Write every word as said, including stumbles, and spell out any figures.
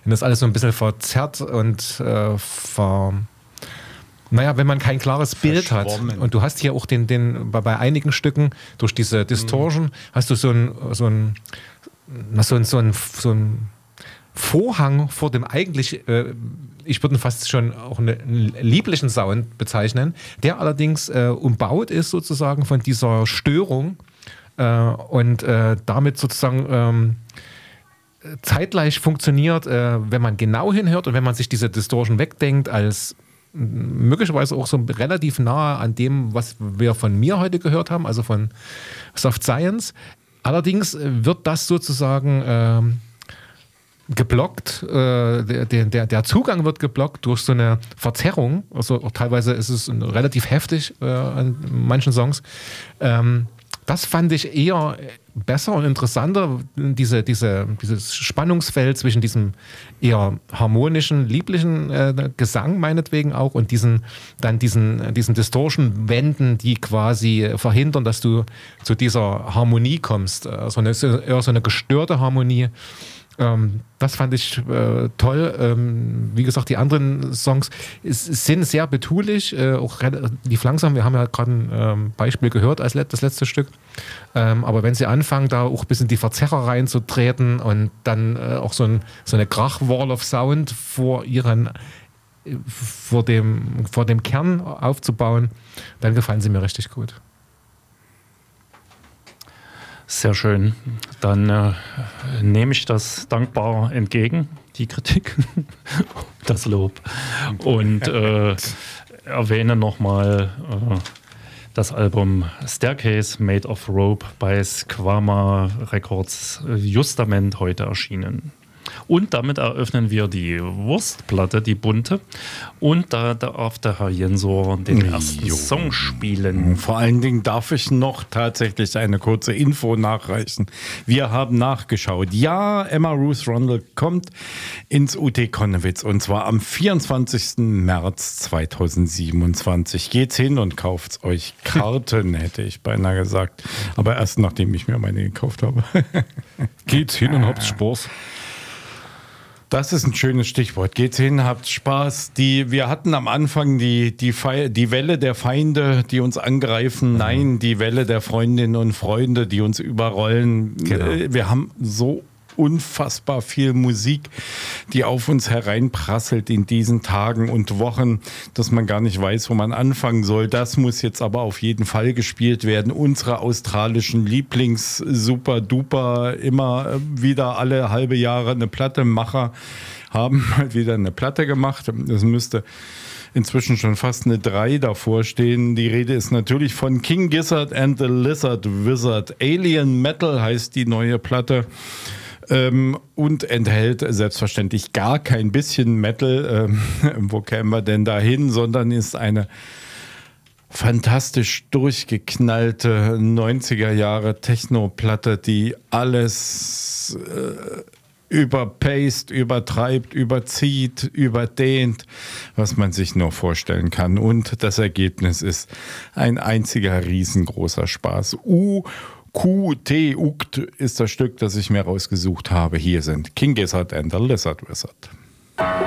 wenn das alles so ein bisschen verzerrt und äh, ver... Naja, wenn man kein klares Bild hat. Und du hast hier auch den, den bei, bei einigen Stücken durch diese Distortion mhm. hast du so ein, so ein, so ein, so ein, so ein Vorhang vor dem eigentlich, äh, ich würde ihn fast schon auch einen lieblichen Sound bezeichnen, der allerdings äh, umbaut ist sozusagen von dieser Störung äh, und äh, damit sozusagen ähm, zeitgleich funktioniert, äh, wenn man genau hinhört und wenn man sich diese Distortion wegdenkt als möglicherweise auch so relativ nahe an dem, was wir von mir heute gehört haben, also von Soft Science. Allerdings wird das sozusagen äh, geblockt, äh, der, der, der Zugang wird geblockt durch so eine Verzerrung, also auch teilweise ist es relativ heftig äh, an manchen Songs. Ähm, das fand ich eher besser und interessanter, diese, diese, dieses Spannungsfeld zwischen diesem eher harmonischen, lieblichen äh, Gesang meinetwegen auch und diesen, dann diesen, diesen Distortion-Wänden, die quasi verhindern, dass du zu dieser Harmonie kommst. Äh, so eine, eher so eine gestörte Harmonie. Ähm, das fand ich äh, toll. Ähm, wie gesagt, die anderen Songs ist, sind sehr betulich, äh, auch relativ langsam. Wir haben ja gerade ein ähm, Beispiel gehört als let- das letzte Stück. Ähm, aber wenn sie anfangen, da auch ein bisschen die Verzerrer reinzutreten und dann äh, auch so, ein, so eine Krach-Wall of Sound vor ihren vor dem, vor dem Kern aufzubauen, dann gefallen sie mir richtig gut. Sehr schön. Dann äh, nehme ich das dankbar entgegen, die Kritik, das Lob. Und äh, erwähne nochmal äh, das Album Staircase Made of Rope bei Squama Records, äh, justament heute erschienen. Und damit eröffnen wir die Wurstplatte, die bunte. Und da darf der Herr Jensor den ersten jo. Song spielen. Vor allen Dingen darf ich noch tatsächlich eine kurze Info nachreichen. Wir haben nachgeschaut. Ja, Emma Ruth Rundle kommt ins U T Konnewitz und zwar am vierundzwanzigsten März zweitausendsiebenundzwanzig. Geht's hin und kauft's euch Karten, hätte ich beinahe gesagt. Aber erst nachdem ich mir meine gekauft habe. Geht's hin und habt's Spaß. Das ist ein schönes Stichwort. Geht's hin, habt Spaß. Die, wir hatten am Anfang die, die, Fe- die Welle der Feinde, die uns angreifen. Nein, die Welle der Freundinnen und Freunde, die uns überrollen. Genau. Wir haben so unfassbar viel Musik, die auf uns hereinprasselt in diesen Tagen und Wochen, dass man gar nicht weiß, wo man anfangen soll. Das muss jetzt aber auf jeden Fall gespielt werden. Unsere australischen Lieblings-Super-Duper, immer wieder alle halbe Jahre eine Plattemacher haben mal wieder eine Platte gemacht. Das müsste inzwischen schon fast eine drei davor stehen. Die Rede ist natürlich von King Gizzard and the Lizard Wizard. Alien Metal heißt die neue Platte. Ähm, und enthält selbstverständlich gar kein bisschen Metal, ähm, wo kämen wir denn da hin, sondern ist eine fantastisch durchgeknallte neunziger Jahre Techno-Platte, die alles äh, überpaced, übertreibt, überzieht, überdehnt, was man sich nur vorstellen kann. Und das Ergebnis ist ein einziger riesengroßer Spaß. Uh, Q T Ukt ist das Stück, das ich mir rausgesucht habe. Hier sind King Gizzard and the Lizard Wizard.